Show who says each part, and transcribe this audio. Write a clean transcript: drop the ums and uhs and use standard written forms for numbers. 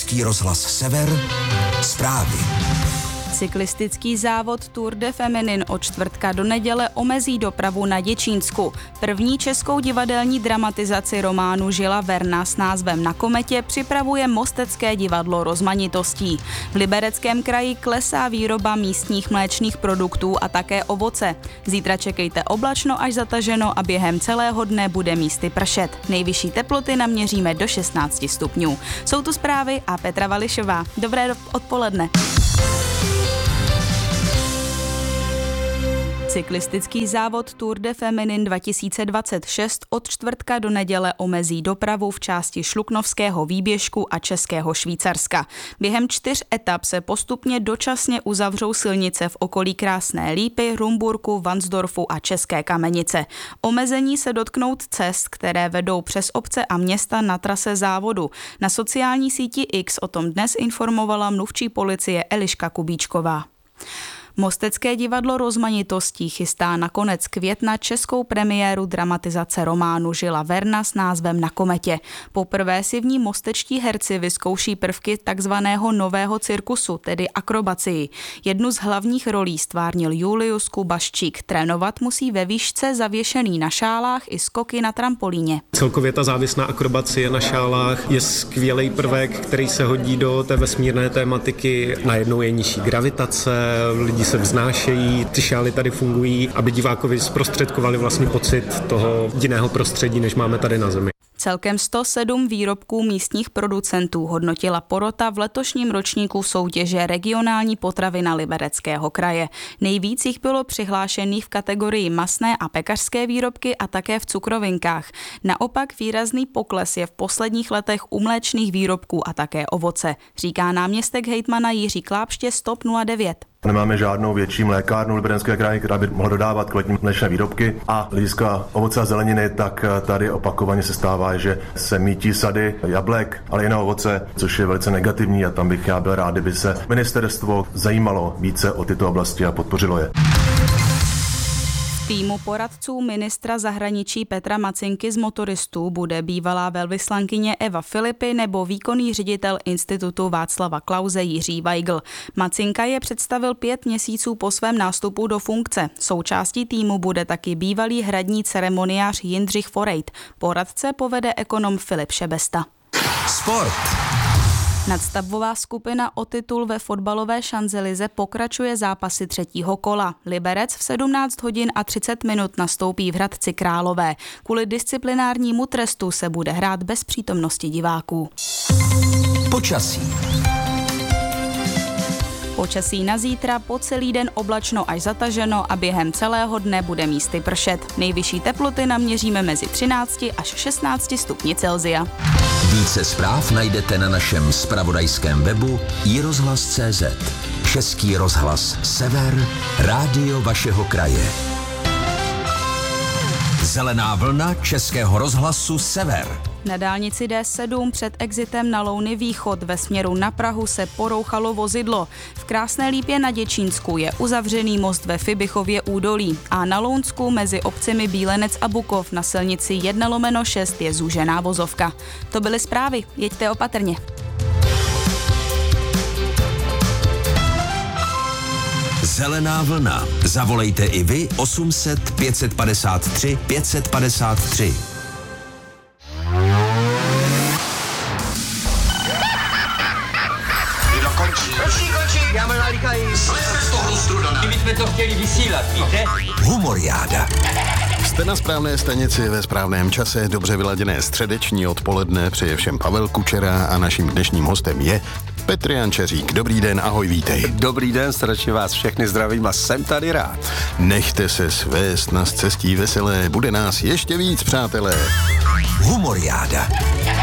Speaker 1: Český rozhlas Sever, zprávy.
Speaker 2: Cyklistický závod Tour de Feminin od čtvrtka do neděle omezí dopravu na Děčínsku. První českou divadelní dramatizaci románu Žila Verna s názvem Na kometě připravuje Mostecké divadlo rozmanitostí. V Libereckém kraji klesá výroba místních mléčných produktů a také ovoce. Zítra čekejte oblačno až zataženo a během celého dne bude místy pršet. Nejvyšší teploty naměříme do 16 stupňů. Jsou tu zprávy a Petra Vališová. Dobré odpoledne. Cyklistický závod Tour de Feminin 2026 od čtvrtka do neděle omezí dopravu v části Šluknovského výběžku a Českého Švýcarska. Během 4 etap se postupně dočasně uzavřou silnice v okolí Krásné Lípy, Rumburku, Vansdorfu a České Kamenice. Omezení se dotknou cest, které vedou přes obce a města na trase závodu. Na sociální síti X o tom dnes informovala mluvčí policie Eliška Kubíčková. Mostecké divadlo rozmanitostí chystá na konec května českou premiéru dramatizace románu Žila Verna s názvem Na kometě. Poprvé si v ní mostečtí herci vyzkouší prvky takzvaného nového cirkusu, tedy akrobacii. Jednu z hlavních rolí stvárnil Julius Kubaščík. Trénovat musí ve výšce zavěšený na šálách i skoky na trampolíně.
Speaker 3: Celkově ta závěsná akrobacie na šálách je skvělý prvek, který se hodí do té vesmírné tématiky. Najednou je nižší gravitace, lidi se vznášejí, ty šály tady fungují, aby divákovi zprostředkovali vlastně pocit toho jiného prostředí, než máme tady na Zemi.
Speaker 2: Celkem 107 výrobků místních producentů hodnotila porota v letošním ročníku soutěže Regionální potravina Libereckého kraje. Nejvíc jich bylo přihlášených v kategorii masné a pekařské výrobky a také v cukrovinkách. Naopak výrazný pokles je v posledních letech u mléčných výrobků a také ovoce, říká náměstek hejtmana Jiří Klápště z TOP 09.
Speaker 4: Nemáme žádnou větší mlékárnu v Libereckém kraji, která by mohla dodávat kvalitní mléčné výrobky a hlediska ovoce a zeleniny, tak tady opakovaně se stává, že se mítí sady jablek, ale i na ovoce, což je velice negativní a tam bych já byl rád, kdyby se ministerstvo zajímalo více o tyto oblasti a podpořilo je.
Speaker 2: Týmu poradců ministra zahraničí Petra Macinky z motoristů bude bývalá velvyslankyně Eva Filipy nebo výkonný ředitel Institutu Václava Klause Jiří Weigl. Macinka je představil 5 měsíců po svém nástupu do funkce. Součástí týmu bude taky bývalý hradní ceremoniář Jindřich Forejt. Poradce povede ekonom Filip Šebesta.
Speaker 1: Sport.
Speaker 2: Nadstavbová skupina o titul ve fotbalové šanzelize pokračuje zápasy 3. kola. Liberec v 17 hodin a 30 minut nastoupí v Hradci Králové. Kvůli disciplinárnímu trestu se bude hrát bez přítomnosti diváků.
Speaker 1: Počasí.
Speaker 2: Počasí na zítra, po celý den oblačno až zataženo a během celého dne bude místy pršet. Nejvyšší teploty naměříme mezi 13 až 16 stupni Celsia.
Speaker 1: Více zpráv najdete na našem zpravodajském webu iRozhlas.cz. Český rozhlas Sever, rádio vašeho kraje. Zelená vlna Českého rozhlasu Sever.
Speaker 2: Na dálnici D7 před exitem na Louny Východ ve směru na Prahu se porouchalo vozidlo. V Krásné Lípě na Děčínsku je uzavřený most ve Fibichově údolí a na Lounsku mezi obcemi Bílenec a Bukov na silnici 1/6 je zúžená vozovka. To byly zprávy, jeďte opatrně.
Speaker 1: Zelená vlna. Zavolejte i vy 800 553 553.
Speaker 5: Končí, já mám nalíkají.
Speaker 6: Slezte z toho struda.
Speaker 5: Kdybychom to chtěli vysílat, víte?
Speaker 1: Humoriáda.
Speaker 7: Jste na správné stanici ve správném čase, dobře vyladěné středeční odpoledne, přeje všem Pavel Kučera a naším dnešním hostem je Petr Jančeřík. Dobrý den, ahoj, vítej.
Speaker 8: Dobrý den, srdečně vás všechny zdravím a jsem tady rád.
Speaker 7: Nechte se svést na cestí veselé, bude nás ještě víc, přátelé.
Speaker 1: Humoriáda.